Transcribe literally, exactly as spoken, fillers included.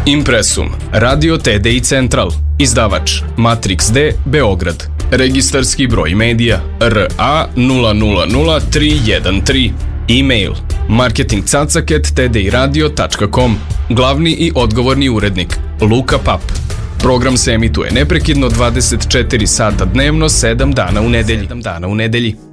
Impresum, Radio T D I Central, izdavač Matrix D, Beograd, registarski broj medija R A nula nula nula tri jedan tri, e-mail marketing cacak at t d i radio tačka com, glavni i odgovorni urednik Luka Pap. Program se emituje neprekidno dvadeset četiri sata dnevno, sedam dana u nedelji.